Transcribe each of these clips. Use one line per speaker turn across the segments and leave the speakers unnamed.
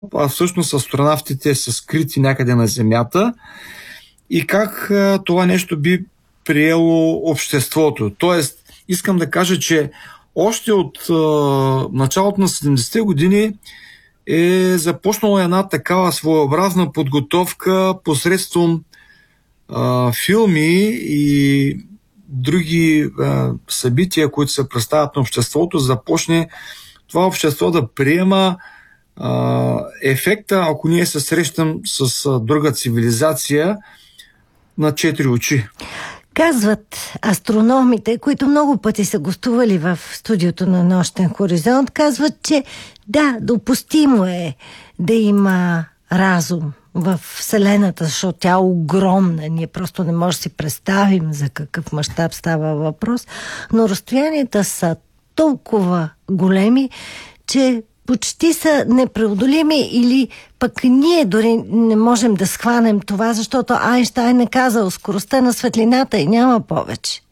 а всъщност астронавтите са скрити някъде на Земята и как това нещо би приело обществото. Тоест, искам да кажа, че още от началото на 70-те години е започнала една такава своеобразна подготовка посредством филми и други събития, които се представят на обществото, започне това общество да приема ефекта, ако ние се срещам с друга цивилизация, на 4 очи.
Казват астрономите, които много пъти са гостували в студиото на Нощен хоризонт, казват, че да, допустимо е да има разум в Вселената, защото тя е огромна. Ние просто не можем да си представим за какъв мащаб става въпрос, но разстоянията са толкова големи, че почти са непреодолими или пък ние дори не можем да схванем това, защото Айнщайн е казал скоростта на светлината и няма повече.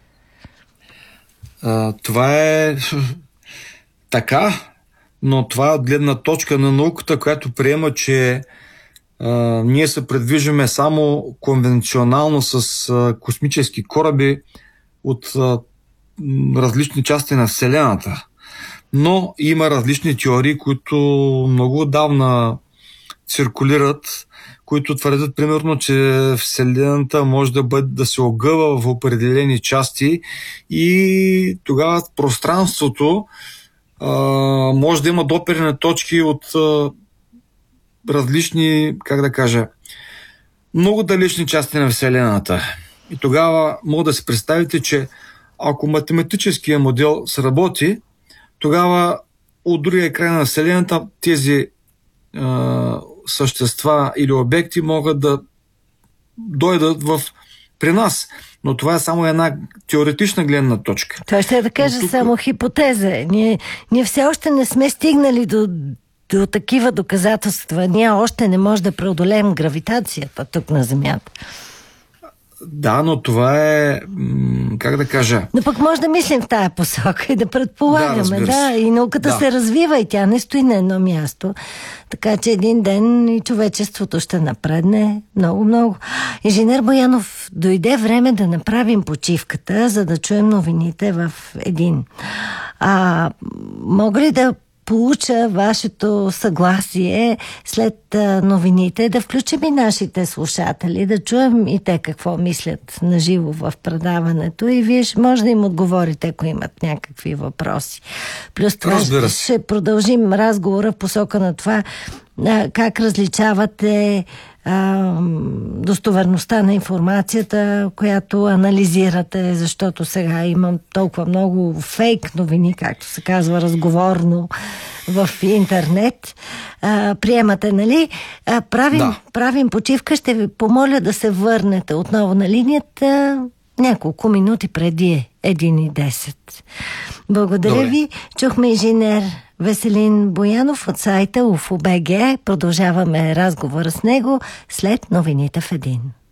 Това е така, но това е от гледна точка на науката, която приема, че ние се предвиждаме само конвенционално с космически кораби от различни части на Вселената. Но има различни теории, които много отдавна циркулират, които твърдят примерно, че Вселената може да се огъва в определени части и тогава пространството може да има доперни точки от различни, много далечни части на Вселената. И тогава може да се представите, че ако математическия модел сработи, тогава от другия край на Вселената тези същества или обекти могат да дойдат при нас. Но това е само една теоретична гледна точка.
Това ще да кажа само хипотеза. Ние все още не сме стигнали до такива доказателства. Ние още не можем да преодолеем гравитацията тук на Земята.
Да, но това е,
Но пък може да мислим в тая посока и да предполагаме. Да, и науката се развива и тя не стои на едно място. Така че един ден и човечеството ще напредне много-много. Инженер Боянов, дойде време да направим почивката, за да чуем новините в един. Мога ли да получа вашето съгласие след новините, да включим и нашите слушатели, да чуем и те какво мислят наживо в предаването и вие може да им отговорите, ако имат някакви въпроси. Плюс това ще продължим разговора в посока на това как различавате достоверността на информацията, която анализирате, защото сега имам толкова много фейк новини, както се казва разговорно в интернет. Приемате, нали? Правим почивка. Ще ви помоля да се върнете отново на линията няколко минути преди 1:10. Благодаря ви. Чухме инженер Веселин Боянов от сайта UFO.BG. Продължаваме разговора с него след новините в 1.